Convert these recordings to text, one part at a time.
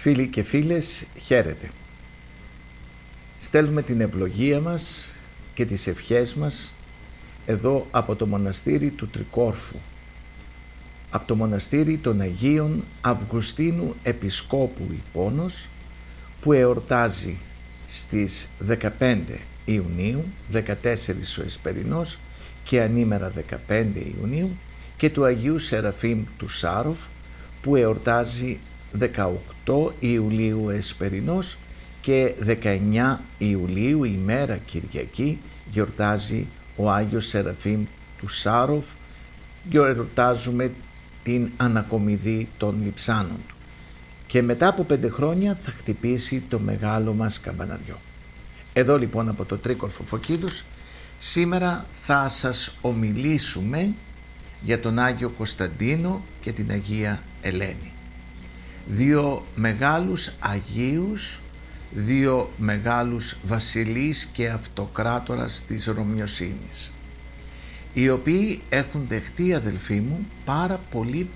Φίλοι και φίλες, χαίρετε. Στέλνουμε την ευλογία μας και τις ευχές μας εδώ από το μοναστήρι του Τρικόρφου, από το μοναστήρι των Αγίων Αυγουστίνου Επισκόπου Ιππώνος, που εορτάζει στις 15 Ιουνίου, 14 ο Εσπερινός και ανήμερα 15 Ιουνίου, και του Αγίου Σεραφείμ του Σάροφ, που εορτάζει 18 Ιουλίου Εσπερινός και 19 Ιουλίου, ημέρα Κυριακή, γιορτάζει ο Άγιος Σεραφείμ του Σάροφ. Γιορτάζουμε την ανακομιδή των λειψάνων του. Και μετά από 5 χρόνια θα χτυπήσει το μεγάλο μας καμπαναριό. Εδώ λοιπόν από το Τρίκορφο Φωκίδους σήμερα θα σας ομιλήσουμε για τον Άγιο Κωνσταντίνο και την Αγία Ελένη. Δύο μεγάλους Αγίους, δύο μεγάλους βασιλείς και αυτοκράτορας της Ρωμιοσύνης, οι οποίοι έχουν δεχτεί, αδελφοί μου, πάρα πολύ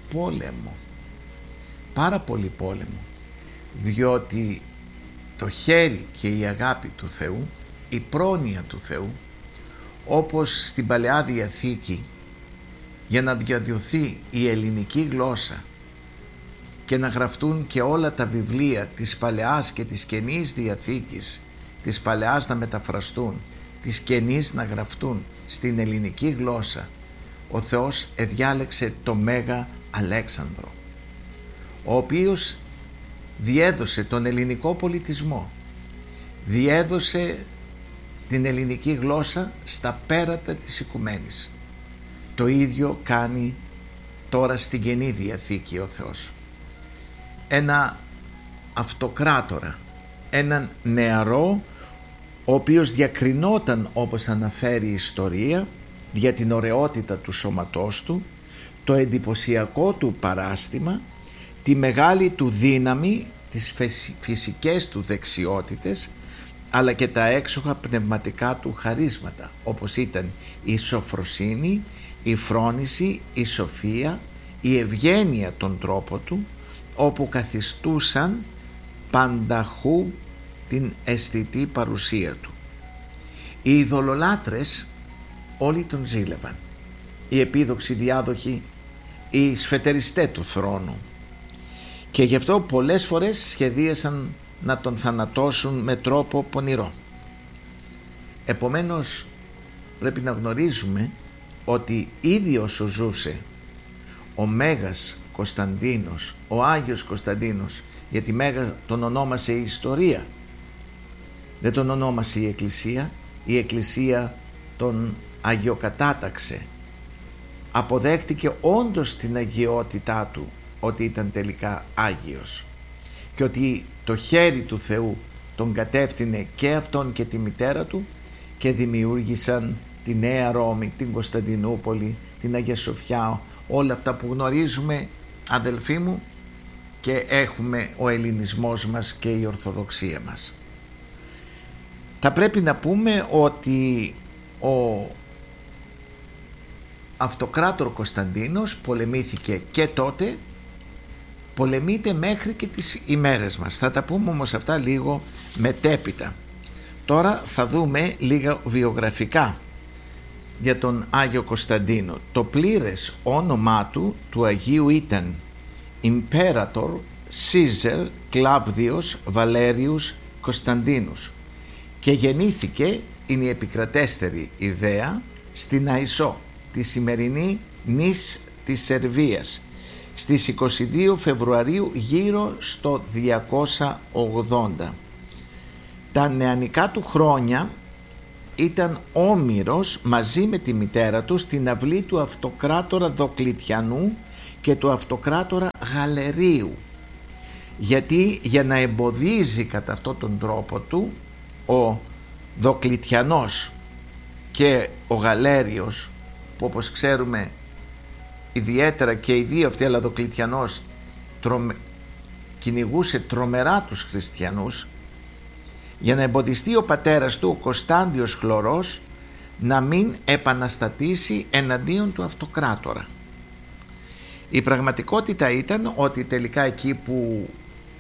πόλεμο, διότι το χέρι και η αγάπη του Θεού, η πρόνοια του Θεού, όπως στην Παλαιά Διαθήκη, για να διαδιωθεί η ελληνική γλώσσα και να γραφτούν και όλα τα βιβλία της Παλαιάς και της Καινής Διαθήκης, της Παλαιάς να μεταφραστούν, της Καινής να γραφτούν στην ελληνική γλώσσα, ο Θεός εδιάλεξε το Μέγα Αλέξανδρο, ο οποίος διέδωσε τον ελληνικό πολιτισμό, διέδωσε την ελληνική γλώσσα στα πέρατα της οικουμένης. Το ίδιο κάνει τώρα στην Καινή Διαθήκη ο Θεός. Ένα αυτοκράτορα, έναν νεαρό, ο οποίος διακρινόταν, όπως αναφέρει η ιστορία, για την ωραιότητα του σώματός του, το εντυπωσιακό του παράστημα, τη μεγάλη του δύναμη, τις φυσικές του δεξιότητες, αλλά και τα έξοχα πνευματικά του χαρίσματα, όπως ήταν η σοφροσύνη, η φρόνηση, η σοφία, η ευγένεια των τρόπων του, όπου καθιστούσαν πανταχού την αισθητή παρουσία του. Οι ειδωλολάτρες όλοι τον ζήλευαν, οι επίδοξοι διάδοχοι, οι σφετεριστέ του θρόνου, και γι' αυτό πολλές φορές σχεδίασαν να τον θανατώσουν με τρόπο πονηρό. Επομένως πρέπει να γνωρίζουμε ότι ήδη όσο ζούσε ο Μέγας Κωνσταντίνος, ο Άγιος Κωνσταντίνος, γιατί Μέγα τον ονόμασε η ιστορία, δεν τον ονόμασε η Εκκλησία τον αγιοκατάταξε, αποδέχτηκε όντως την αγιότητά του, ότι ήταν τελικά Άγιος και ότι το χέρι του Θεού τον κατεύθυνε και αυτόν και τη μητέρα του και δημιούργησαν τη Νέα Ρώμη, την Κωνσταντινούπολη, την Αγία Σοφιά, όλα αυτά που γνωρίζουμε, αδελφοί μου, και έχουμε ο ελληνισμός μας και η Ορθοδοξία μας. Θα πρέπει να πούμε ότι ο αυτοκράτορ Κωνσταντίνος πολεμήθηκε και τότε, πολεμείται μέχρι και τις ημέρες μας. Θα τα πούμε όμως αυτά λίγο μετέπειτα. Τώρα θα δούμε λίγα βιογραφικά για τον Άγιο Κωνσταντίνο. Το πλήρες όνομά του Αγίου ήταν Imperator Caesar Claudius Valerius Κωνσταντίνους και γεννήθηκε, είναι η επικρατέστερη ιδέα, στην Αϊσό, τη σημερινή νης της Σερβίας, στις 22 Φεβρουαρίου γύρω στο 280. Τα νεανικά του χρόνια ήταν όμηρος μαζί με τη μητέρα του στην αυλή του αυτοκράτορα Δοκλητιανού και του αυτοκράτορα Γαλερίου, γιατί για να εμποδίζει κατά αυτόν τον τρόπο του ο Δοκλητιανός και ο Γαλέριος, που όπως ξέρουμε ιδιαίτερα και οι δύο αυτοί, αλλά Δοκλητιανός κυνηγούσε τρομερά τους χριστιανούς, για να εμποδιστεί ο πατέρας του, ο Κωνσταντιος Χλωρός, να μην επαναστατήσει εναντίον του αυτοκράτορα. Η πραγματικότητα ήταν ότι τελικά εκεί που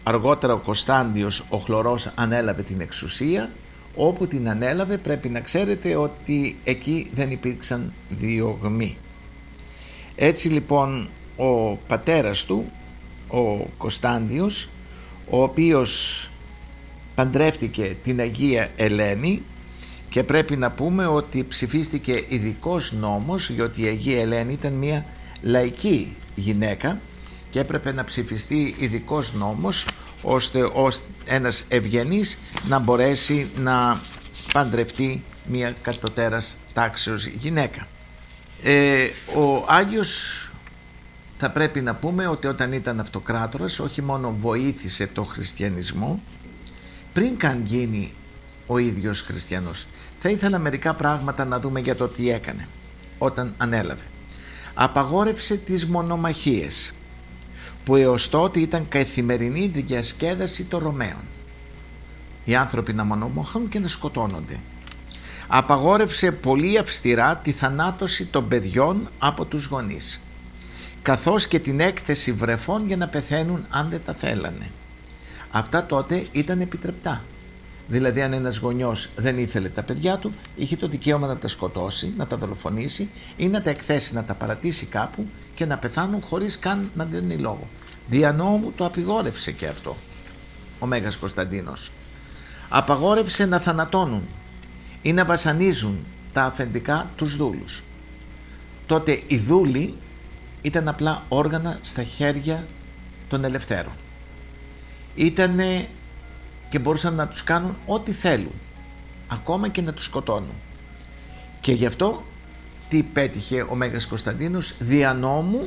αργότερα ο Κωνσταντιος ο Χλωρός ανέλαβε την εξουσία. Όπου την ανέλαβε πρέπει να ξέρετε ότι εκεί δεν υπήρξαν διωγμοί. Έτσι λοιπόν ο πατέρας του, ο Κωνσταντιος, ο οποίος παντρεύτηκε την Αγία Ελένη, και πρέπει να πούμε ότι ψηφίστηκε ειδικός νόμος, διότι η Αγία Ελένη ήταν μια λαϊκή γυναίκα και έπρεπε να ψηφιστεί ειδικός νόμος ώστε ένας ευγενής να μπορέσει να παντρευτεί μια κατωτέρας τάξεως γυναίκα. Ο Άγιος, θα πρέπει να πούμε ότι όταν ήταν αυτοκράτορας όχι μόνο βοήθησε το χριστιανισμό, πριν καν γίνει ο ίδιος χριστιανός. Θα ήθελα μερικά πράγματα να δούμε για το τι έκανε όταν ανέλαβε. Απαγόρευσε τις μονομαχίες, που έως τότε ήταν καθημερινή διασκέδαση των Ρωμαίων. Οι άνθρωποι να μονομαχούν και να σκοτώνονται. Απαγόρευσε πολύ αυστηρά τη θανάτωση των παιδιών από τους γονείς, καθώς και την έκθεση βρεφών για να πεθαίνουν αν δεν τα θέλανε. Αυτά τότε ήταν επιτρεπτά. Δηλαδή αν ένας γονιός δεν ήθελε τα παιδιά του, είχε το δικαίωμα να τα σκοτώσει, να τα δολοφονήσει ή να τα εκθέσει, να τα παρατήσει κάπου και να πεθάνουν χωρίς καν να δίνει λόγο. Δια νόμου το απαγόρευσε και αυτό ο Μέγας Κωνσταντίνος. Απαγόρευσε να θανατώνουν ή να βασανίζουν τα αφεντικά τους δούλους. Τότε οι δούλοι ήταν απλά όργανα στα χέρια των ελευθέρων. Ήτανε και μπορούσαν να τους κάνουν ό,τι θέλουν, ακόμα και να τους σκοτώνουν. Και γι' αυτό τι πέτυχε ο Μέγας Κωνσταντίνος? Δια νόμου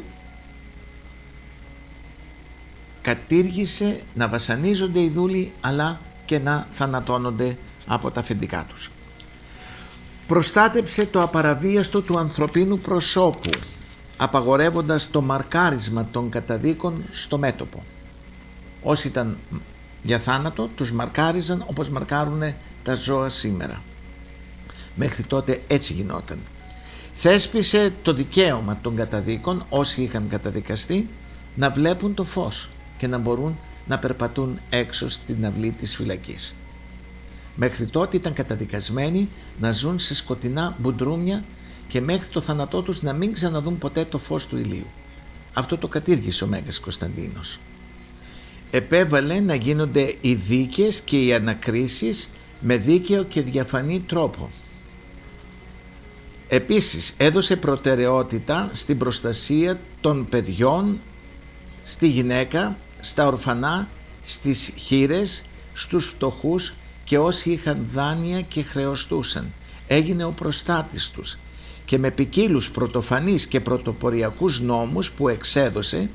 κατήργησε να βασανίζονται οι δούλοι, αλλά και να θανατώνονται από τα αφεντικά τους. Προστάτεψε το απαραβίαστο του ανθρωπίνου προσώπου, απαγορεύοντας το μαρκάρισμα των καταδίκων στο μέτωπο. Όσοι ήταν για θάνατο τους μαρκάριζαν όπως μαρκάρουν τα ζώα σήμερα. Μέχρι τότε έτσι γινόταν. Θέσπισε το δικαίωμα των καταδίκων, όσοι είχαν καταδικαστεί, να βλέπουν το φως και να μπορούν να περπατούν έξω στην αυλή της φυλακής. Μέχρι τότε ήταν καταδικασμένοι να ζουν σε σκοτεινά μπουντρούμια και μέχρι το θάνατό τους να μην ξαναδούν ποτέ το φως του ηλίου. Αυτό το κατήργησε ο Μέγας Κωνσταντίνος. Επέβαλε να γίνονται οι δίκες και οι ανακρίσεις με δίκαιο και διαφανή τρόπο. Επίσης έδωσε προτεραιότητα στην προστασία των παιδιών, στη γυναίκα, στα ορφανά, στις χήρες, στους φτωχούς και όσοι είχαν δάνεια και χρεωστούσαν. Έγινε ο προστάτης τους και με ποικίλους πρωτοφανείς και πρωτοποριακούς νόμους που εξέδωσε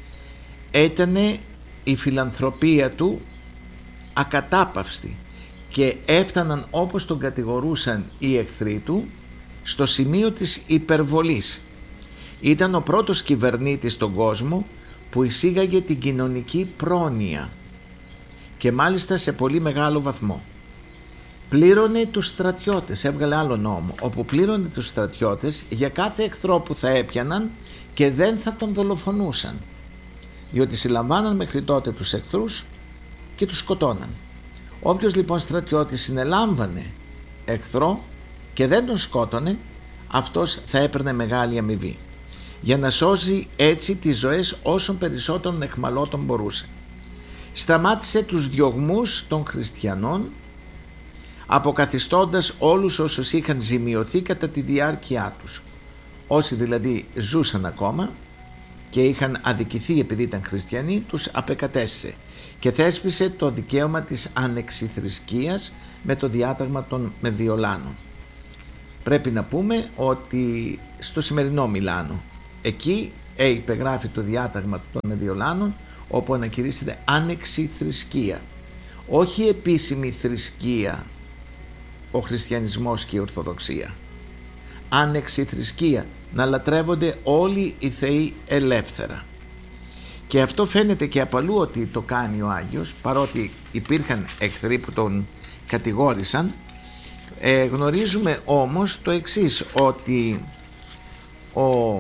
ήτανε η φιλανθρωπία του ακατάπαυστη και έφταναν, όπως τον κατηγορούσαν οι εχθροί του, στο σημείο της υπερβολής. Ήταν ο πρώτος κυβερνήτης στον κόσμο που εισήγαγε την κοινωνική πρόνοια και μάλιστα σε πολύ μεγάλο βαθμό. Πλήρωνε τους στρατιώτες, έβγαλε άλλο νόμο, όπου πλήρωνε τους στρατιώτες για κάθε εχθρό που θα έπιαναν και δεν θα τον δολοφονούσαν, διότι συλλαμβάναν μέχρι τότε τους εχθρούς και τους σκοτώναν. Όποιος λοιπόν στρατιώτης συνελάμβανε εχθρό και δεν τον σκότωνε, αυτός θα έπαιρνε μεγάλη αμοιβή, για να σώζει έτσι τις ζωές όσων περισσότερων εχμαλώτων μπορούσε. Σταμάτησε τους διωγμούς των χριστιανών, αποκαθιστώντας όλους όσους είχαν ζημιωθεί κατά τη διάρκεια τους. Όσοι δηλαδή ζούσαν ακόμα και είχαν αδικηθεί επειδή ήταν χριστιανοί, τους απεκατέστησε και θέσπισε το δικαίωμα της ανεξιθρησκείας με το διάταγμα των Μεδιολάνων. Πρέπει να πούμε ότι στο σημερινό Μιλάνο, εκεί υπεγράφει το διάταγμα των Μεδιολάνων, όπου ανακηρύσσεται άνεξη θρησκεία. Όχι επίσημη θρησκεία ο χριστιανισμός και η Ορθοδοξία. Άνεξη θρησκεία, να λατρεύονται όλοι οι θεοί ελεύθερα. Και αυτό φαίνεται και απαλού ότι το κάνει ο Άγιος, παρότι υπήρχαν εχθροί που τον κατηγόρησαν. Γνωρίζουμε όμως το εξής, ότι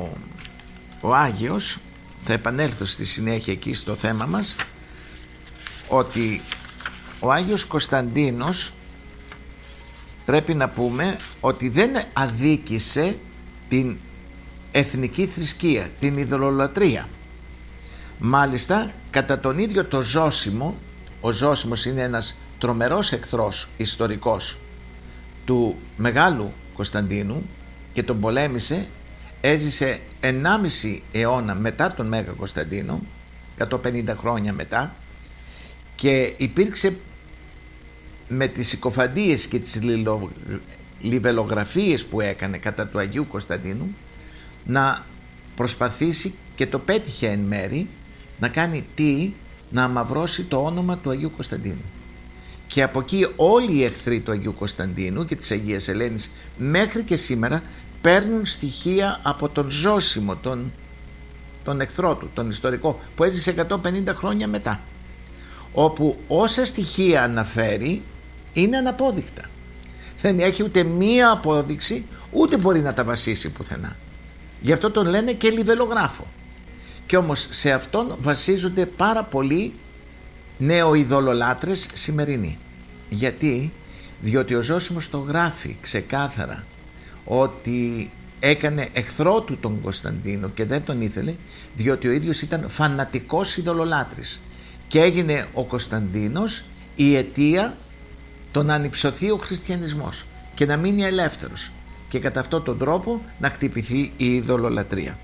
ο Άγιος, θα επανέλθω στη συνέχεια εκεί στο θέμα μας, ότι ο Άγιος Κωνσταντίνος, πρέπει να πούμε ότι δεν αδίκησε την εθνική θρησκεία, την ειδωλολατρία. Μάλιστα, κατά τον ίδιο το Ζώσιμο, ο Ζώσιμος είναι ένας τρομερός εχθρός ιστορικός του Μεγάλου Κωνσταντίνου και τον πολέμησε, έζησε 1,5 αιώνα μετά τον Μέγα Κωνσταντίνο, 150 χρόνια μετά, και υπήρξε με τις συκοφαντίες και τις λιβελογραφίες που έκανε κατά του Αγίου Κωνσταντίνου να προσπαθήσει, και το πέτυχε εν μέρη, να κάνει να αμαυρώσει το όνομα του Αγίου Κωνσταντίνου. Και από εκεί όλοι οι εχθροί του Αγίου Κωνσταντίνου και της Αγίας Ελένης μέχρι και σήμερα παίρνουν στοιχεία από τον Ζώσιμο, τον εχθρό του, τον ιστορικό, που έζησε 150 χρόνια μετά, όπου όσα στοιχεία αναφέρει είναι αναπόδεικτα. Δεν έχει ούτε μία απόδειξη, ούτε μπορεί να τα βασίσει πουθενά. Γι' αυτό τον λένε και λιβελογράφο. Κι όμως σε αυτόν βασίζονται πάρα πολλοί νεοειδωλολάτρες σημερινοί. Γιατί? Διότι ο Ζώσιμος το γράφει ξεκάθαρα ότι έκανε εχθρό του τον Κωνσταντίνο και δεν τον ήθελε, διότι ο ίδιος ήταν φανατικός ειδωλολάτρης και έγινε ο Κωνσταντίνος η αιτία το να ανυψωθεί ο χριστιανισμός και να μείνει ελεύθερος και κατά αυτόν τον τρόπο να χτυπηθεί η ειδωλολατρία.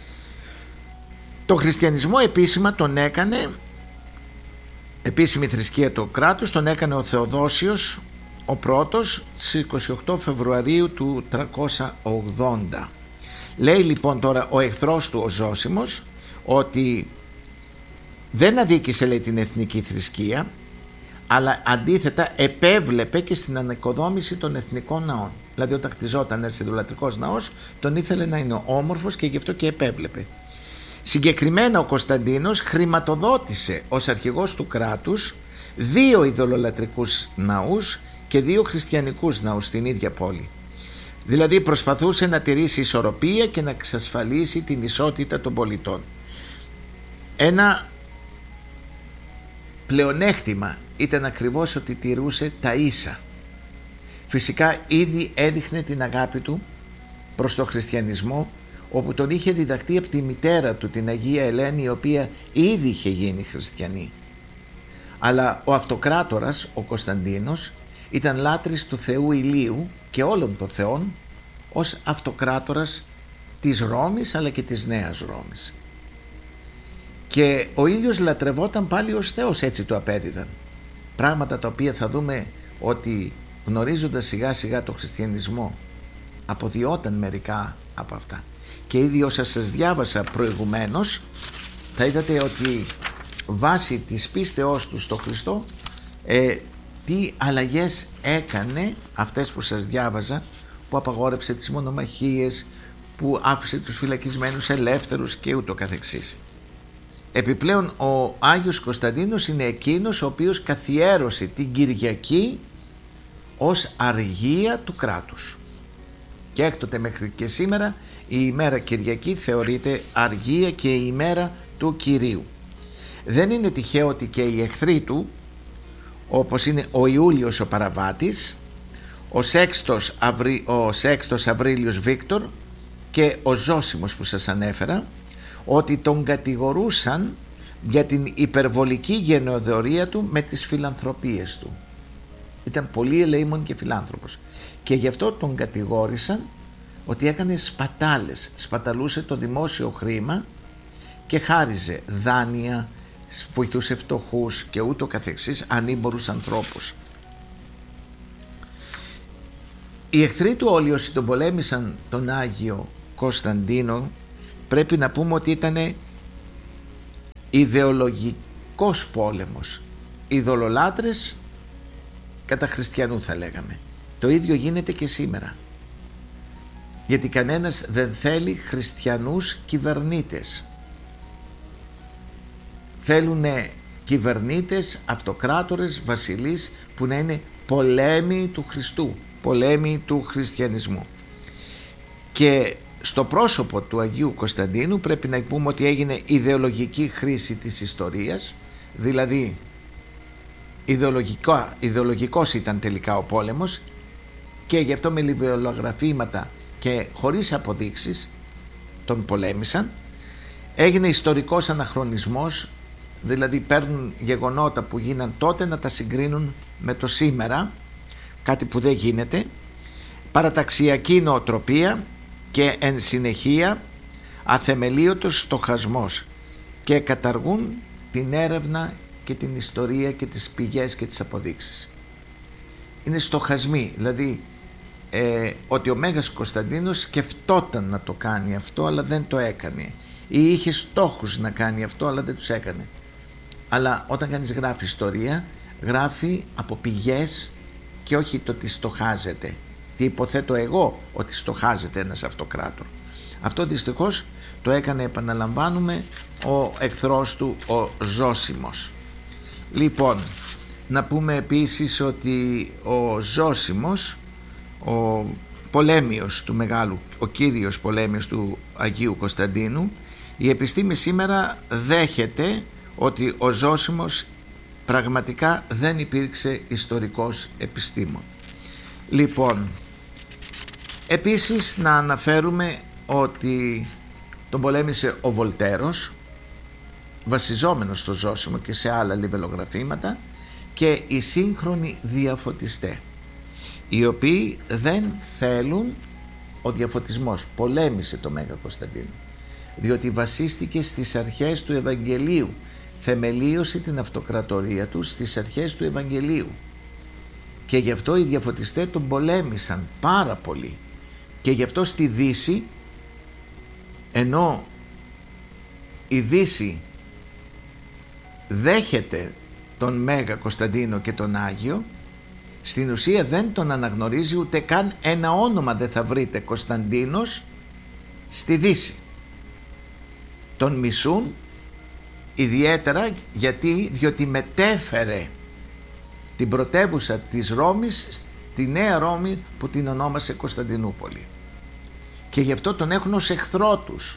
Το χριστιανισμό επίσημα τον έκανε, επίσημη θρησκεία του κράτους, τον έκανε ο Θεοδόσιος ο πρώτος στις 28 Φεβρουαρίου του 380. Λέει λοιπόν τώρα ο εχθρός του ο Ζώσιμος ότι δεν αδίκησε, λέει, την εθνική θρησκεία, αλλά αντίθετα επέβλεπε και στην ανοικοδόμηση των εθνικών ναών. Δηλαδή όταν χτιζόταν ένας ειδωλατρικός ναός τον ήθελε να είναι όμορφος και γι' αυτό και επέβλεπε. Συγκεκριμένα ο Κωνσταντίνος χρηματοδότησε ως αρχηγός του κράτους 2 ειδωλολατρικούς ναούς και 2 χριστιανικούς ναούς στην ίδια πόλη. Δηλαδή προσπαθούσε να τηρήσει ισορροπία και να εξασφαλίσει την ισότητα των πολιτών. Ένα πλεονέκτημα ήταν ακριβώς ότι τηρούσε τα ίσα. Φυσικά ήδη έδειχνε την αγάπη του προς τον χριστιανισμό, όπου τον είχε διδαχτεί από τη μητέρα του, την Αγία Ελένη, η οποία ήδη είχε γίνει χριστιανή. Αλλά ο αυτοκράτορας, ο Κωνσταντίνος, ήταν λάτρης του Θεού Ηλίου και όλων των θεών ως αυτοκράτορας της Ρώμης αλλά και της Νέας Ρώμης. Και ο ίδιος λατρευόταν πάλι ως Θεός, έτσι το απέδιδαν. Πράγματα τα οποία θα δούμε ότι γνωρίζοντας σιγά σιγά το χριστιανισμό αποδιόταν μερικά από αυτά. Και ήδη όσα σας διάβασα προηγουμένως θα είδατε ότι βάσει της πίστεώς του στο Χριστό τι αλλαγές έκανε, αυτές που σας διάβαζα, που απαγόρευσε τις μονομαχίες, που άφησε τους φυλακισμένους ελεύθερους και ούτω καθεξής. Επιπλέον ο Άγιος Κωνσταντίνος είναι εκείνος ο οποίος καθιέρωσε την Κυριακή ως αργία του κράτους. Και έκτοτε μέχρι και σήμερα η ημέρα Κυριακή θεωρείται αργία και η ημέρα του Κυρίου. Δεν είναι τυχαίο ότι και οι εχθροί του, όπως είναι ο Ιούλιος ο Παραβάτης, ο Σέξτος Αβρίλιος Βίκτορ και ο Ζώσιμος που σας ανέφερα, ότι τον κατηγορούσαν για την υπερβολική γενεοδορία του με τις φιλανθρωπίες του. Ήταν πολύ ελεήμων και φιλάνθρωπος και γι' αυτό τον κατηγόρησαν ότι έκανε σπατάλες, σπαταλούσε το δημόσιο χρήμα και χάριζε δάνεια, βοηθούσε φτωχούς και ούτω καθεξής, ανήμπορους ανθρώπους. Οι εχθροί του όλοι όσοι τον πολέμησαν τον Άγιο Κωνσταντίνο, πρέπει να πούμε ότι ήταν ιδεολογικός πόλεμος, ειδωλολάτρες κατά χριστιανού θα λέγαμε. Το ίδιο γίνεται και σήμερα, γιατί κανένας δεν θέλει χριστιανούς κυβερνήτες. Θέλουν κυβερνήτες, αυτοκράτορες, βασιλείς που να είναι πολέμοι του Χριστού, πολέμοι του χριστιανισμού. Και στο πρόσωπο του Αγίου Κωνσταντίνου πρέπει να πούμε ότι έγινε ιδεολογική χρήση της ιστορίας, δηλαδή ιδεολογικός ήταν τελικά ο πόλεμος και γι' αυτό με λιβεολογραφήματα και χωρίς αποδείξεις τον πολέμησαν. Έγινε ιστορικός αναχρονισμός, δηλαδή παίρνουν γεγονότα που γίναν τότε να τα συγκρίνουν με το σήμερα, κάτι που δεν γίνεται, παραταξιακή νοοτροπία και εν συνεχεία αθεμελίωτος στοχασμός, και καταργούν την έρευνα και την ιστορία και τις πηγές και τις αποδείξεις. Είναι στοχασμοί, δηλαδή ότι ο Μέγας Κωνσταντίνος σκεφτόταν να το κάνει αυτό αλλά δεν το έκανε, ή είχε στόχους να κάνει αυτό αλλά δεν τους έκανε. Αλλά όταν κανείς γράφει ιστορία, γράφει από πηγές και όχι το τι στοχάζεται, τι υποθέτω εγώ ότι στοχάζεται ένας αυτοκράτορ. Αυτό δυστυχώς το έκανε, επαναλαμβάνουμε, ο εχθρός του, ο Ζώσιμος. Λοιπόν, να πούμε επίσης ότι ο Ζώσιμος, ο πολέμιος του μεγάλου, ο κύριος πολέμιος του Αγίου Κωνσταντίνου, η επιστήμη σήμερα δέχεται ότι ο Ζώσιμος πραγματικά δεν υπήρξε ιστορικός επιστήμον. Λοιπόν, επίσης να αναφέρουμε ότι τον πολέμησε ο Βολτέρος, βασιζόμενος στο Ζώσιμο και σε άλλα λιβελογραφήματα, και οι σύγχρονοι διαφωτιστές, οι οποίοι δεν θέλουν ο διαφωτισμός. Πολέμησε το Μέγα Κωνσταντίνο διότι βασίστηκε στις αρχές του Ευαγγελίου, θεμελίωσε την αυτοκρατορία του στις αρχές του Ευαγγελίου, και γι' αυτό οι διαφωτιστές τον πολέμησαν πάρα πολύ. Και γι' αυτό στη Δύση, ενώ η Δύση δέχεται τον Μέγα Κωνσταντίνο και τον Άγιο, στην ουσία δεν τον αναγνωρίζει, ούτε καν ένα όνομα δεν θα βρείτε Κωνσταντίνος στη Δύση. Τον μισούν ιδιαίτερα διότι μετέφερε την πρωτεύουσα της Ρώμης στη Νέα Ρώμη που την ονόμασε Κωνσταντινούπολη, και γι' αυτό τον έχουν ως εχθρό τους.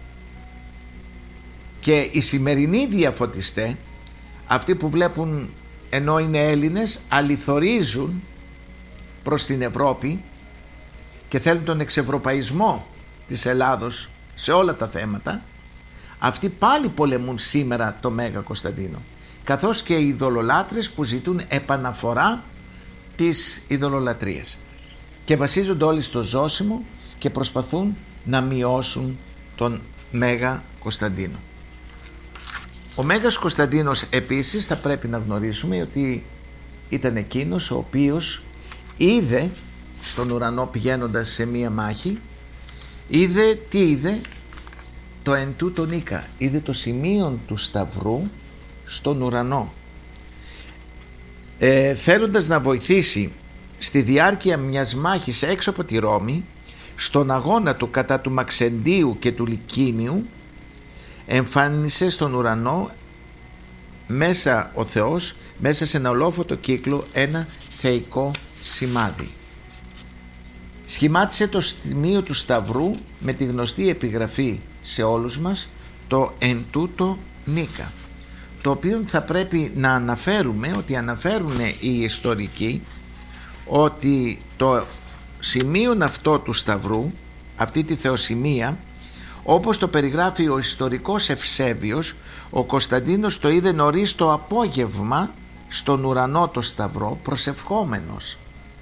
Και οι σημερινοί διαφωτιστές, αυτοί που βλέπουν ενώ είναι Έλληνες, αληθορίζουν προς την Ευρώπη και θέλουν τον εξευρωπαϊσμό της Ελλάδος σε όλα τα θέματα, αυτοί πάλι πολεμούν σήμερα το Μέγα Κωνσταντίνο, καθώς και οι ειδωλολάτρες που ζητούν επαναφορά της ειδωλολατρίας, και βασίζονται όλοι στο Ζώσιμο και προσπαθούν να μειώσουν τον Μέγα Κωνσταντίνο. Ο Μέγας Κωνσταντίνος επίσης θα πρέπει να γνωρίσουμε ότι ήταν εκείνος ο οποίος είδε στον ουρανό, πηγαίνοντας σε μία μάχη, είδε το εν τούτο νίκα, είδε το σημείο του σταυρού στον ουρανό, θέλοντας να βοηθήσει στη διάρκεια μιας μάχης έξω από τη Ρώμη, στον αγώνα του κατά του Μαξεντίου και του Λυκίνιου. Εμφάνισε στον ουρανό μέσα ο Θεός, μέσα σε ένα ολόφωτο κύκλο, ένα θεϊκό σημάδι. Σχημάτισε το σημείο του σταυρού με τη γνωστή επιγραφή σε όλους μας, το εν τούτο νίκα, το οποίο θα πρέπει να αναφέρουμε, ότι αναφέρουν οι ιστορικοί, ότι το σημείο αυτό του σταυρού, αυτή τη θεοσημεία, όπως το περιγράφει ο ιστορικός Ευσέβιος, ο Κωνσταντίνος το είδε νωρίς το απόγευμα στον ουρανό το σταυρό, προσευχόμενος.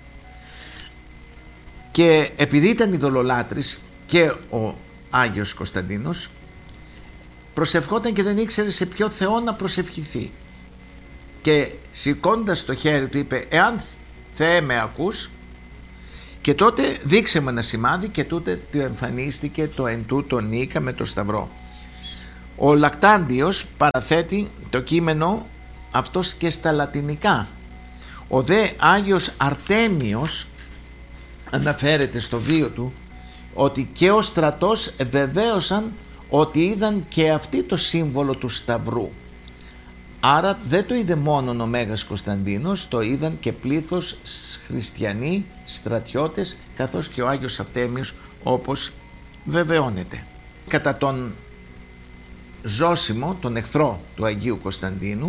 Και επειδή ήταν ειδωλολάτρης και ο Άγιος Κωνσταντίνος, προσευχόταν και δεν ήξερε σε ποιο Θεό να προσευχηθεί, και σηκώντας το χέρι του είπε, εάν Θεέ με ακούς, και τότε δείξε μου ένα σημάδι, και τότε του εμφανίστηκε το εν τούτο νίκα με το σταυρό. Ο Λακτάντιος παραθέτει το κείμενο αυτός και στα λατινικά. Ο δε Άγιος Αρτέμιος αναφέρεται στο βίο του ότι και ο στρατός βεβαίωσαν ότι είδαν και αυτοί το σύμβολο του σταυρού. Άρα δεν το είδε μόνον ο Μέγας Κωνσταντίνος, το είδαν και πλήθος χριστιανοί, στρατιώτες, καθώς και ο Άγιος Αρτέμιος, όπως βεβαιώνεται. Κατά τον Ζώσιμο, τον εχθρό του Αγίου Κωνσταντίνου,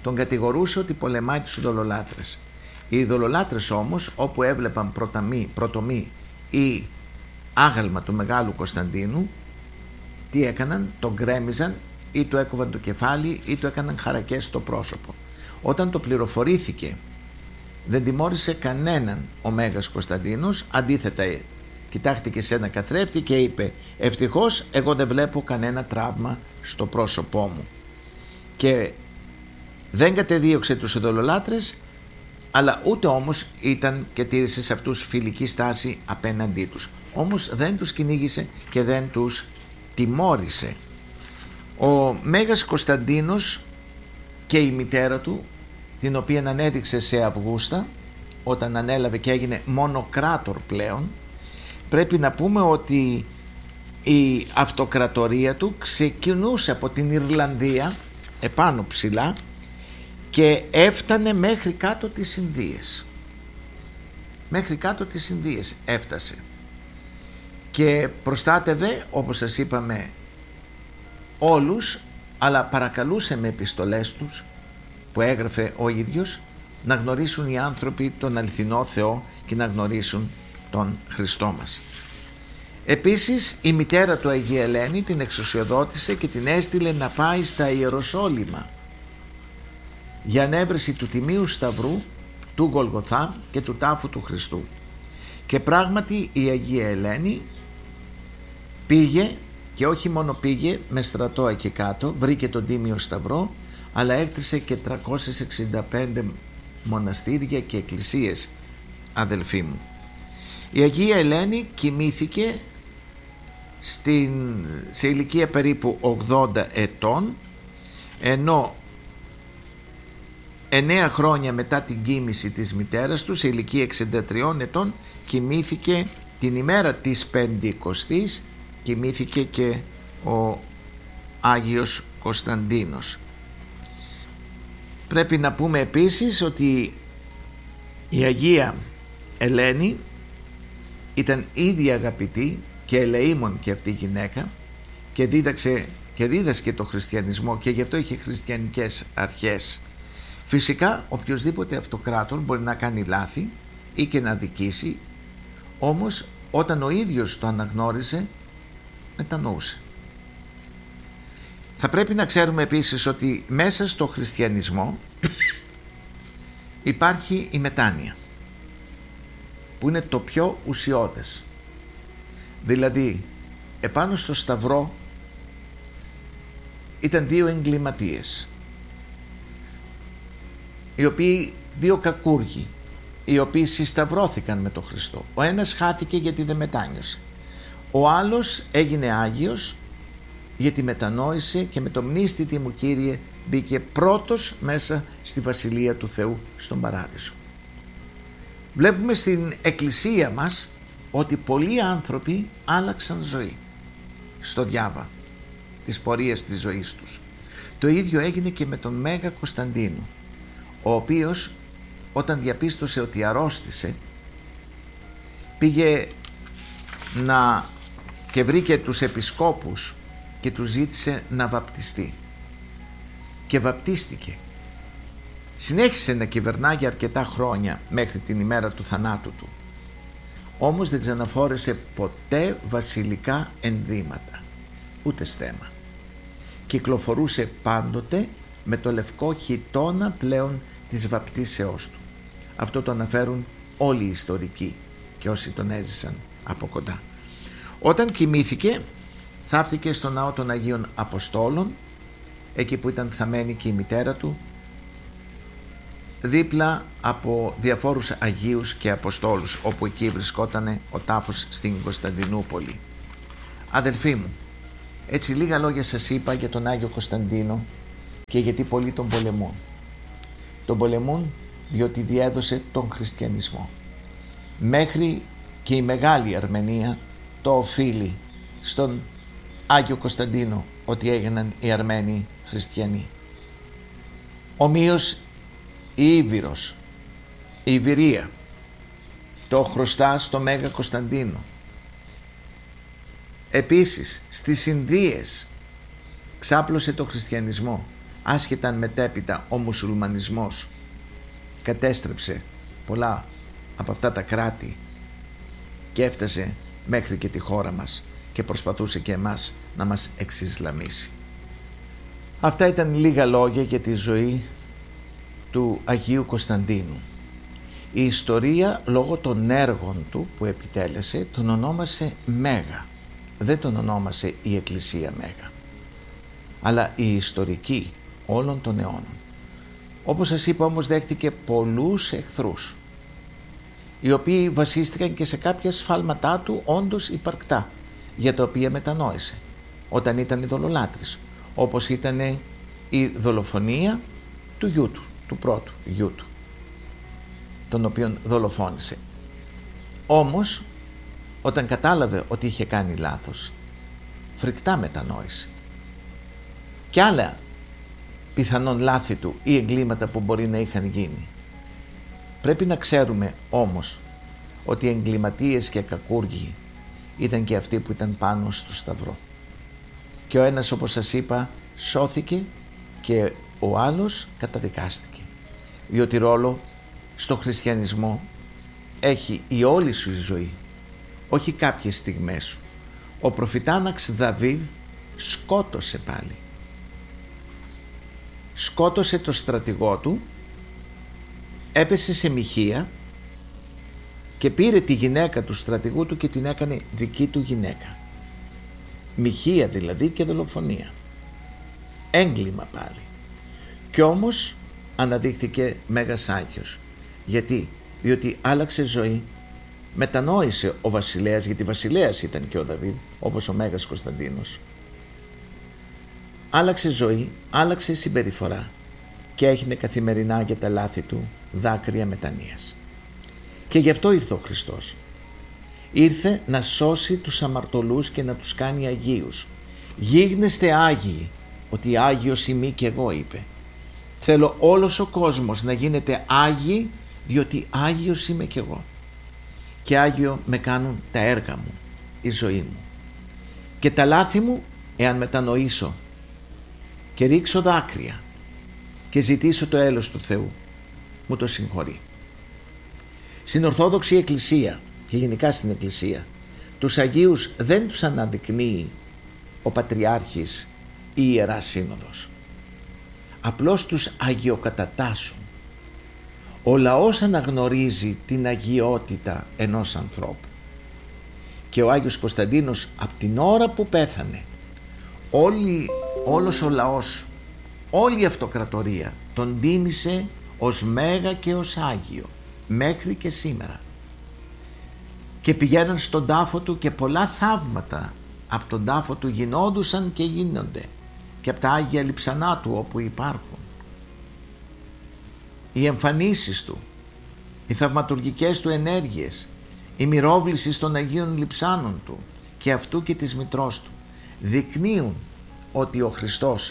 τον κατηγορούσε ότι πολεμάει τους ειδωλολάτρες. Οι ειδωλολάτρες όμως, όπου έβλεπαν πρωτομή ή άγαλμα του Μεγάλου Κωνσταντίνου, τι έκαναν? Τον γκρέμιζαν ή του έκοβαν το κεφάλι ή του έκαναν χαρακές στο πρόσωπο. Όταν το πληροφορήθηκε, δεν τιμώρησε κανέναν ο Μέγας Κωνσταντίνος, αντίθετα κοιτάχτηκε σε ένα καθρέφτη και είπε: ευτυχώς εγώ δεν βλέπω κανένα τραύμα στο πρόσωπό μου. Και δεν κατεδίωξε τους ειδωλολάτρες, αλλά ούτε όμως ήταν και τήρησε σε αυτούς φιλική στάση απέναντί τους. Όμως δεν τους κυνήγησε και δεν τους τιμώρησε. Ο Μέγας Κωνσταντίνος και η μητέρα του, την οποία ανέδειξε σε Αυγούστα όταν ανέλαβε και έγινε μονοκράτορ πλέον, πρέπει να πούμε ότι η αυτοκρατορία του ξεκινούσε από την Ιρλανδία επάνω ψηλά και έφτανε μέχρι κάτω τις Ινδίες. Μέχρι κάτω τις Ινδίες έφτασε και προστάτευε, όπως σας είπαμε, όλους, αλλά παρακαλούσε με επιστολές τους που έγραφε ο ίδιος να γνωρίσουν οι άνθρωποι τον αληθινό Θεό και να γνωρίσουν τον Χριστό μας. Επίσης η μητέρα του Αγία Ελένη την εξουσιοδότησε και την έστειλε να πάει στα Ιεροσόλυμα για ανέβρεση του Τιμίου Σταυρού, του Γολγοθά και του τάφου του Χριστού. Και πράγματι η Αγία Ελένη πήγε, και όχι μόνο πήγε με στρατό εκεί κάτω, βρήκε τον Τίμιο Σταυρό, αλλά έκτρισε και 365 μοναστήρια και εκκλησίες, αδελφοί μου. Η Αγία Ελένη κοιμήθηκε σε ηλικία περίπου 80 ετών, ενώ 9 χρόνια μετά την κοίμηση της μητέρας του, σε ηλικία 63 ετών, κοιμήθηκε την ημέρα της Πεντηκοστής, κοιμήθηκε και ο Άγιος Κωνσταντίνος. Πρέπει να πούμε επίσης ότι η Αγία Ελένη ήταν ήδη αγαπητή και ελεήμων και αυτή η γυναίκα και δίδασκε το χριστιανισμό και γι' αυτό είχε χριστιανικές αρχές. Φυσικά οποιοσδήποτε αυτοκράτορ μπορεί να κάνει λάθη ή και να δικήσει, όμως όταν ο ίδιος το αναγνώριζε, μετανοούσε. Θα πρέπει να ξέρουμε επίσης ότι μέσα στο χριστιανισμό υπάρχει η μετάνοια, που είναι το πιο ουσιώδες. Δηλαδή επάνω στο σταυρό ήταν δύο εγκληματίες, δύο κακούργοι, οι οποίοι συσταυρώθηκαν με τον Χριστό. Ο ένας χάθηκε γιατί δεν μετάνιωσε, ο άλλος έγινε Άγιος γιατί μετανόησε και με το μνήστητη μου Κύριε μπήκε πρώτος μέσα στη Βασιλεία του Θεού στον Παράδεισο. Βλέπουμε στην Εκκλησία μας ότι πολλοί άνθρωποι άλλαξαν ζωή στο διάβα της πορείας της ζωής τους. Το ίδιο έγινε και με τον Μέγα Κωνσταντίνο, ο οποίος όταν διαπίστωσε ότι αρρώστησε πήγε και βρήκε τους επισκόπους και τους ζήτησε να βαπτιστεί και βαπτίστηκε. Συνέχισε να κυβερνά για αρκετά χρόνια μέχρι την ημέρα του θανάτου του, όμως δεν ξαναφόρεσε ποτέ βασιλικά ενδύματα, ούτε στέμμα. Κυκλοφορούσε πάντοτε με το λευκό χιτώνα πλέον της βαπτίσεώς του. Αυτό το αναφέρουν όλοι οι ιστορικοί και όσοι τον έζησαν από κοντά. Όταν κοιμήθηκε θαύτηκε στο ναό των Αγίων Αποστόλων, εκεί που ήταν θαμένη και η μητέρα του, δίπλα από διαφόρους Αγίους και Αποστόλους, όπου εκεί βρισκόταν ο τάφος στην Κωνσταντινούπολη. Αδελφοί μου, έτσι λίγα λόγια σας είπα για τον Άγιο Κωνσταντίνο και γιατί πολλοί τον πολεμούν. Τον πολεμούν διότι διέδωσε τον χριστιανισμό. Μέχρι και η Μεγάλη Αρμενία το οφείλει στον Άγιο Κωνσταντίνο ότι έγιναν οι Αρμένοι χριστιανοί. Ομοίως η Ήβυρος, η Ιβυρία το χρωστά στο Μέγα Κωνσταντίνο. Επίσης στις Ινδίες ξάπλωσε το χριστιανισμό άσχετα αν μετέπειτα ο μουσουλμανισμός κατέστρεψε πολλά από αυτά τα κράτη και έφτασε μέχρι και τη χώρα μας και προσπαθούσε και εμάς να μας εξισλαμίσει. Αυτά ήταν λίγα λόγια για τη ζωή του Αγίου Κωνσταντίνου. Η ιστορία, λόγω των έργων του που επιτέλεσε, τον ονόμασε Μέγα. Δεν τον ονόμασε η Εκκλησία Μέγα, αλλά η ιστορική όλων των αιώνων. Όπως σας είπα όμως, δέχτηκε πολλούς εχθρούς, οι οποίοι βασίστηκαν και σε κάποια σφάλματά του όντως υπαρκτά, για τα οποία μετανόησε όταν ήταν ειδωλολάτρης, όπως ήταν η δολοφονία του γιού του, του πρώτου γιού του, τον οποίον δολοφόνησε. Όμως, όταν κατάλαβε ότι είχε κάνει λάθος, φρικτά μετανόησε. Και άλλα πιθανόν λάθη του ή εγκλήματα που μπορεί να είχαν γίνει. Πρέπει να ξέρουμε όμως ότι οι εγκληματίες και κακούργοι ήταν και αυτοί που ήταν πάνω στο σταυρό. Και ο ένας, όπως σας είπα, σώθηκε και ο άλλος καταδικάστηκε. Διότι ρόλο στο χριστιανισμό έχει η όλη σου η ζωή, όχι κάποιες στιγμές σου. Ο προφητάναξ Δαβίδ σκότωσε πάλι. Σκότωσε το στρατηγό του, έπεσε σε μοιχεία και πήρε τη γυναίκα του στρατηγού του και την έκανε δική του γυναίκα. Μοιχεία δηλαδή και δολοφονία. Έγκλημα πάλι. Κι όμως αναδείχθηκε Μέγας Άγιος. Γιατί? Διότι άλλαξε ζωή, μετανόησε ο βασιλέας, γιατί βασιλέας ήταν και ο Δαβίδ, όπως ο Μέγας Κωνσταντίνος. Άλλαξε ζωή, άλλαξε συμπεριφορά και έγινε καθημερινά για τα λάθη του δάκρυα μετανοίας. Και γι' αυτό ήρθε ο Χριστός. Ήρθε να σώσει τους αμαρτωλούς και να τους κάνει αγίους. Γίγνεστε άγιοι, ότι άγιος είμαι και εγώ, είπε. Θέλω όλος ο κόσμος να γίνεται άγιοι, διότι άγιος είμαι και εγώ. Και άγιο με κάνουν τα έργα μου, η ζωή μου. Και τα λάθη μου, εάν μετανοήσω και ρίξω δάκρυα και ζητήσω το έλεος του Θεού, μου το συγχωρεί. Στην Ορθόδοξη Εκκλησία και γενικά στην Εκκλησία, τους Αγίους δεν τους αναδεικνύει ο Πατριάρχης ή η Ιερά Σύνοδος. Απλώς τους αγιοκατατάσσουν. Ο λαός αναγνωρίζει την αγιότητα ενός ανθρώπου. Και ο Άγιος Κωνσταντίνος από την ώρα που πέθανε, όλος ο λαός, όλη η αυτοκρατορία τον τίμησε ως Μέγα και ως Άγιο μέχρι και σήμερα. Και πηγαίναν στον τάφο του και πολλά θαύματα από τον τάφο του γινόντουσαν και γίνονται και από τα Άγια Λειψανά του όπου υπάρχουν. Οι εμφανίσεις του, οι θαυματουργικές του ενέργειες, η μυρόβληση των Αγίων Λειψάνων του και αυτού και της μητρός του δεικνύουν ότι ο Χριστός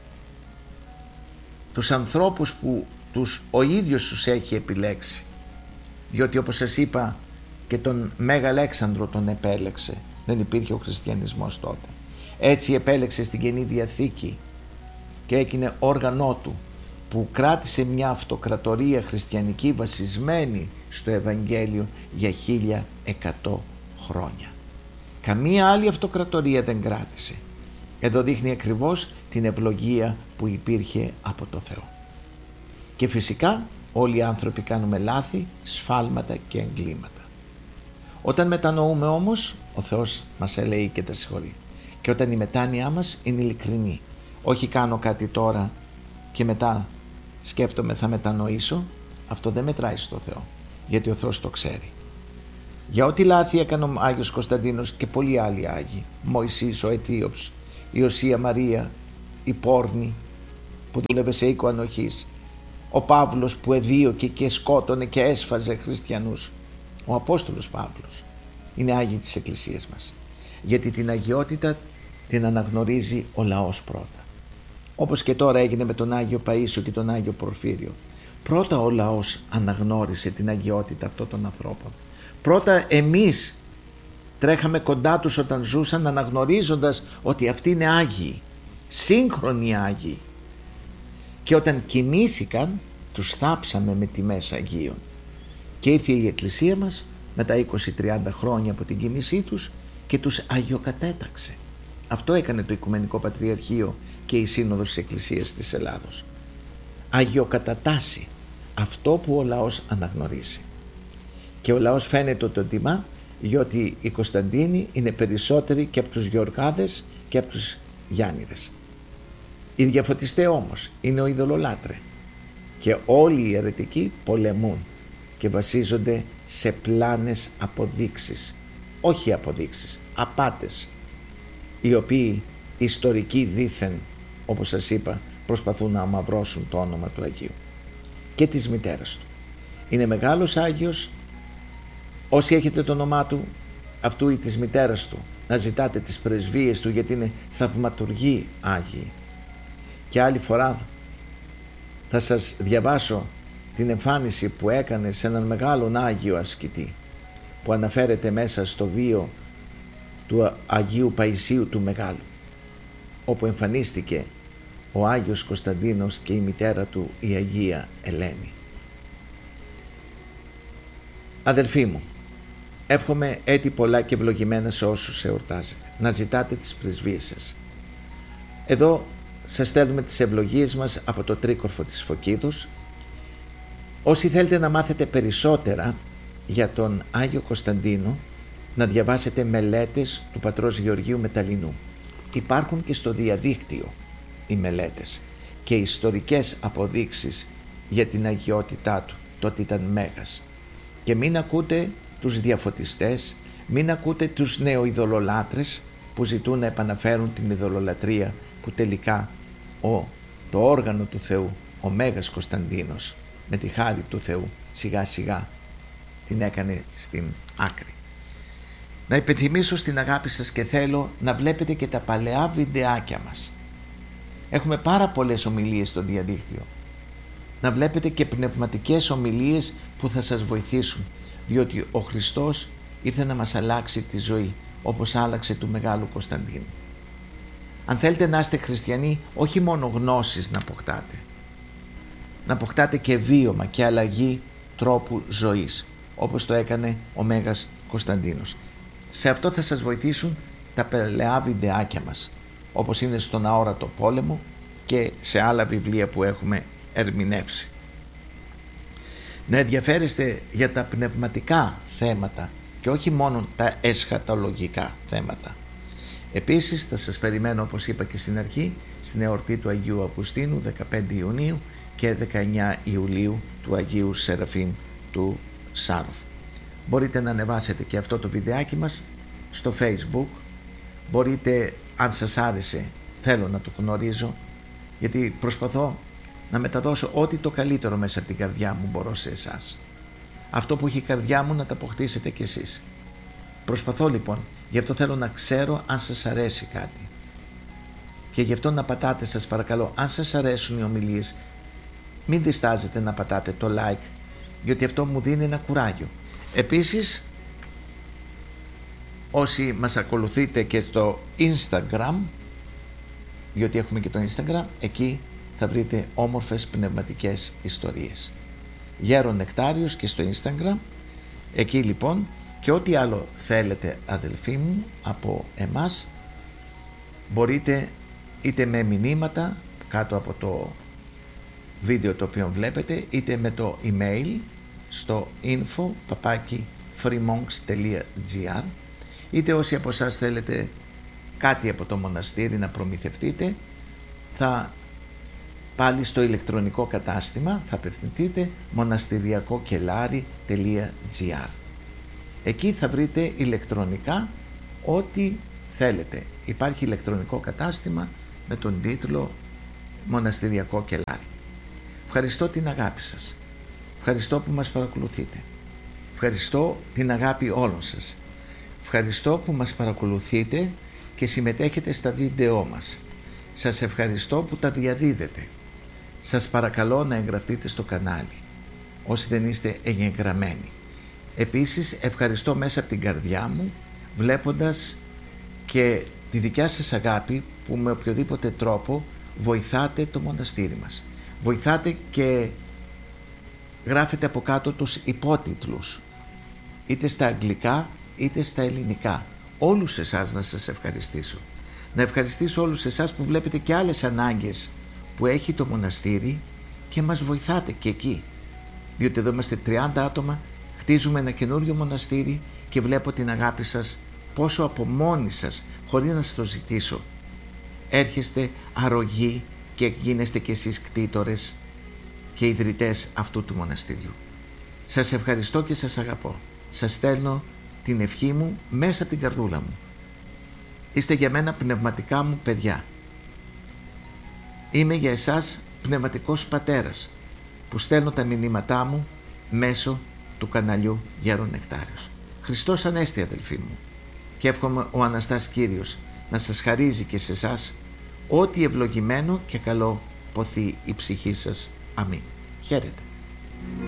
τους ανθρώπους που ο ίδιος τους έχει επιλέξει, διότι όπως σας είπα και τον Μέγα Αλέξανδρο τον επέλεξε, δεν υπήρχε ο χριστιανισμός τότε. Έτσι επέλεξε στην Καινή Διαθήκη και έγινε όργανό του που κράτησε μια αυτοκρατορία χριστιανική βασισμένη στο Ευαγγέλιο για 1100 χρόνια. Καμία άλλη αυτοκρατορία δεν κράτησε. Εδώ δείχνει ακριβώς την ευλογία που υπήρχε από το Θεό. Και φυσικά όλοι οι άνθρωποι κάνουμε λάθη, σφάλματα και εγκλήματα. Όταν μετανοούμε όμως, ο Θεός μας ελέει και τα συγχωρεί. Και όταν η μετάνοιά μας είναι ειλικρινή, όχι κάνω κάτι τώρα και μετά σκέφτομαι θα μετανοήσω, αυτό δεν μετράει στο Θεό, γιατί ο Θεός το ξέρει. Για ό,τι λάθη έκανε ο Άγιος Κωνσταντίνος και πολλοί άλλοι Άγιοι, Μωυσής, ο Αιτίωψ, η Οσία Μαρία, η Πόρνη που δούλευε σε οίκο ανοχής, ο Παύλος που εδίωκε και σκότωνε και έσφαζε χριστιανούς, ο Απόστολος Παύλος, είναι Άγιοι της Εκκλησίας μας, γιατί την αγιότητα την αναγνωρίζει ο λαός πρώτα. Όπως και τώρα έγινε με τον Άγιο Παΐσιο και τον Άγιο Πορφύριο. Πρώτα ο λαός αναγνώρισε την αγιότητα αυτών των ανθρώπων. Πρώτα εμείς τρέχαμε κοντά τους όταν ζούσαν, αναγνωρίζοντας ότι αυτοί είναι Άγιοι, σύγχρονοι Άγιοι. και όταν κοιμήθηκαν τους θάψαμε με τιμές Αγίων. Και ήρθε η Εκκλησία μας μετά 20-30 χρόνια από την κοιμήσή τους και τους αγιοκατέταξε. Αυτό έκανε το Οικουμενικό Πατριαρχείο και η Σύνοδος της Εκκλησίας της Ελλάδος. Αγιοκατατάσσει αυτό που ο λαός αναγνωρίζει. Και ο λαός φαίνεται ότι το τιμά, διότι οι Κωνσταντίνοι είναι περισσότεροι και από τους Γεωργάδες και από τους Γιάννηδες. Οι διαφωτιστές όμως είναι ο ειδωλολάτρε και όλοι οι αιρετικοί πολεμούν και βασίζονται σε πλάνες αποδείξεις, όχι αποδείξεις, απάτες, οι οποίοι ιστορικοί δήθεν, όπως σας είπα, προσπαθούν να αμαυρώσουν το όνομα του Αγίου και της μητέρας του. Είναι μεγάλος Άγιος. Όσοι έχετε το όνομά του, αυτού ή της μητέρας του, να ζητάτε τις πρεσβείες του, γιατί είναι θαυματουργοί Άγιοι. Και άλλη φορά θα σας διαβάσω την εμφάνιση που έκανε σε έναν μεγάλον Άγιο ασκητή, που αναφέρεται μέσα στο βίο του Αγίου Παϊσίου του Μεγάλου, όπου εμφανίστηκε ο Άγιος Κωνσταντίνος και η μητέρα του η Αγία Ελένη. Αδελφοί μου, εύχομαι έτη πολλά και ευλογημένα σε όσους εορτάζετε. Να ζητάτε τις πρεσβείες σας. Εδώ σας στέλνουμε τις ευλογίες μας από το Τρίκορφο της Φωκίδος. Όσοι θέλετε να μάθετε περισσότερα για τον Άγιο Κωνσταντίνο, να διαβάσετε μελέτες του πατρός Γεωργίου Μεταλλινού. Υπάρχουν και στο διαδίκτυο οι μελέτες και ιστορικές αποδείξεις για την αγιότητά του, το ότι ήταν μέγας. Και μην ακούτε τους διαφωτιστές, μην ακούτε τους νεοειδωλολάτρες που ζητούν να επαναφέρουν την ειδωλολατρία που τελικά το όργανο του Θεού, ο Μέγας Κωνσταντίνος, με τη χάρη του Θεού, σιγά σιγά την έκανε στην άκρη. Να υπενθυμίσω στην αγάπη σας και θέλω να βλέπετε και τα παλαιά βιντεάκια μας. Έχουμε πάρα πολλές ομιλίες στο διαδίκτυο. Να βλέπετε και πνευματικές ομιλίες που θα σας βοηθήσουν, διότι ο Χριστός ήρθε να μας αλλάξει τη ζωή, όπως άλλαξε του Μεγάλου Κωνσταντίνου. Αν θέλετε να είστε χριστιανοί, όχι μόνο γνώσεις να αποκτάτε, να αποκτάτε και βίωμα και αλλαγή τρόπου ζωής, όπως το έκανε ο Μέγας Κωνσταντίνος. Σε αυτό θα σας βοηθήσουν τα παλαιά βιντεάκια μας, όπως είναι στον Αόρατο Πόλεμο και σε άλλα βιβλία που έχουμε ερμηνεύσει. Να ενδιαφέρεστε για τα πνευματικά θέματα και όχι μόνο τα εσχατολογικά θέματα. Επίσης θα σας περιμένω, όπως είπα και στην αρχή, στην εορτή του Αγίου Αυγουστίνου 15 Ιουνίου και 19 Ιουλίου του Αγίου Σεραφείμ του Σάροφ. Μπορείτε να ανεβάσετε και αυτό το βιντεάκι μας στο Facebook. Μπορείτε, αν σας άρεσε, θέλω να το γνωρίζω, γιατί προσπαθώ να μεταδώσω ό,τι το καλύτερο μέσα από την καρδιά μου μπορώ σε εσάς. Αυτό που έχει η καρδιά μου να το αποκτήσετε κι εσείς. Προσπαθώ λοιπόν, γι' αυτό θέλω να ξέρω αν σας αρέσει κάτι. Και γι' αυτό να πατάτε, σας παρακαλώ, αν σας αρέσουν οι ομιλίες, μην διστάζετε να πατάτε το like, γιατί αυτό μου δίνει ένα κουράγιο. Επίσης, όσοι μας ακολουθείτε και στο Instagram, διότι έχουμε και το Instagram, εκεί θα βρείτε όμορφες πνευματικές ιστορίες. Γέρον Νεκτάριος και στο Instagram, εκεί λοιπόν, και ό,τι άλλο θέλετε αδελφοί μου από εμάς, μπορείτε είτε με μηνύματα κάτω από το βίντεο το οποίο βλέπετε, είτε με το email στο info@freemonks.gr, είτε όσοι από εσάς θέλετε κάτι από το μοναστήρι να προμηθευτείτε, θα πάλι στο ηλεκτρονικό κατάστημα θα απευθυνθείτε monastirιακοκελάρι.gr. Εκεί θα βρείτε ηλεκτρονικά ό,τι θέλετε. Υπάρχει ηλεκτρονικό κατάστημα με τον τίτλο Μοναστηριακό Κελάρι. Ευχαριστώ την αγάπη σας. Ευχαριστώ που μας παρακολουθείτε. Ευχαριστώ την αγάπη όλων σας. Ευχαριστώ που μας παρακολουθείτε και συμμετέχετε στα βίντεό μας. Σας ευχαριστώ που τα διαδίδετε. Σας παρακαλώ να εγγραφτείτε στο κανάλι, όσοι δεν είστε εγγεγραμμένοι. Επίσης ευχαριστώ μέσα από την καρδιά μου, βλέποντας και τη δικιά σας αγάπη που με οποιοδήποτε τρόπο βοηθάτε το μοναστήρι μας. Βοηθάτε και γράφετε από κάτω τους υπότιτλους, είτε στα αγγλικά είτε στα ελληνικά. Όλους εσάς να σας ευχαριστήσω. Να ευχαριστήσω όλους εσάς που βλέπετε και άλλες ανάγκες που έχει το μοναστήρι και μας βοηθάτε και εκεί. Διότι εδώ είμαστε 30 άτομα, χτίζουμε ένα καινούριο μοναστήρι και βλέπω την αγάπη σας πόσο από μόνοι σας, χωρίς να σας το ζητήσω, έρχεστε αρρωγοί και γίνεστε κι εσείς κτήτορες και ιδρυτές αυτού του μοναστήριου. Σας ευχαριστώ και σας αγαπώ. Σας στέλνω την ευχή μου μέσα από την καρδούλα μου. Είστε για μένα πνευματικά μου παιδιά. Είμαι για εσάς πνευματικός πατέρας που στέλνω τα μηνύματά μου μέσω του καναλιού Γέρον Νεκτάριος. Χριστός Ανέστη, αδελφοί μου, και εύχομαι ο Αναστάς Κύριος να σας χαρίζει και σε εσάς ό,τι ευλογημένο και καλό ποθεί η ψυχή σας. Αμήν. Χαίρετε.